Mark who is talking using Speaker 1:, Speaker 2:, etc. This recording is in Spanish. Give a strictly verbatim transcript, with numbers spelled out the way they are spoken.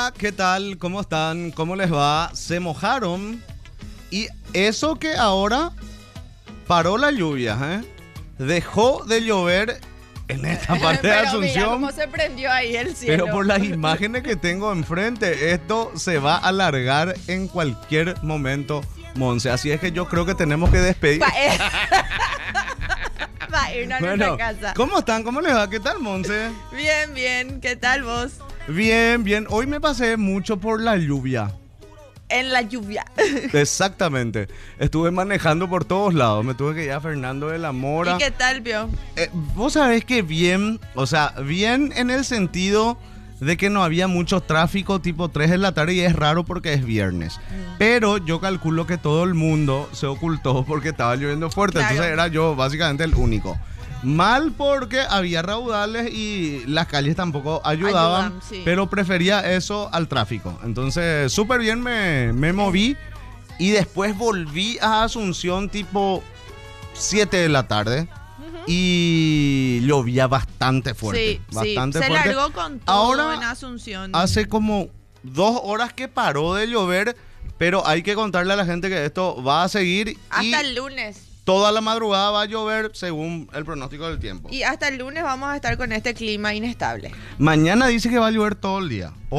Speaker 1: Hola, ¿qué tal? ¿Cómo están? ¿Cómo les va? Se mojaron y eso que ahora paró la lluvia, ¿eh? Dejó de llover en esta parte de
Speaker 2: Pero mira
Speaker 1: Asunción.
Speaker 2: cómo se prendió ahí el cielo.
Speaker 1: Pero por las imágenes que tengo enfrente, esto se va a alargar en cualquier momento, Monse. Así es que yo creo que tenemos que despedir.
Speaker 2: Va, eh. Va a irnos a
Speaker 1: Bueno,
Speaker 2: nuestra casa.
Speaker 1: ¿cómo están? ¿Cómo les va? ¿Qué tal, Monse?
Speaker 2: Bien, bien. ¿Qué tal vos?
Speaker 1: Bien, bien. Hoy me pasé mucho por la lluvia.
Speaker 2: En la lluvia.
Speaker 1: Exactamente. Estuve manejando por todos lados. Me tuve que ir a Fernando de la Mora.
Speaker 2: ¿Y qué tal, vio?
Speaker 1: Eh, Vos sabés que bien, o sea, bien en el sentido de que no había mucho tráfico tipo tres de la tarde y es raro porque es viernes.
Speaker 2: Mm.
Speaker 1: Pero yo calculo que todo el mundo se ocultó porque estaba lloviendo fuerte.
Speaker 2: Claro.
Speaker 1: Entonces era yo básicamente el único. Mal porque había raudales y las calles tampoco ayudaban,
Speaker 2: Ayudan, sí.
Speaker 1: pero prefería eso al tráfico. Entonces súper bien me, me moví y después volví a Asunción tipo siete de la tarde. Y llovía bastante fuerte.
Speaker 2: Sí,
Speaker 1: bastante
Speaker 2: sí. Se
Speaker 1: fuerte.
Speaker 2: largó con todo
Speaker 1: Ahora,
Speaker 2: en Asunción.
Speaker 1: Hace como dos horas que paró de llover, pero hay que contarle a la gente que esto va a seguir.
Speaker 2: Hasta
Speaker 1: y
Speaker 2: el lunes.
Speaker 1: toda la madrugada va a llover según el pronóstico del tiempo.
Speaker 2: Y hasta el lunes vamos a estar con este clima inestable.
Speaker 1: Mañana dice que va a llover todo el día.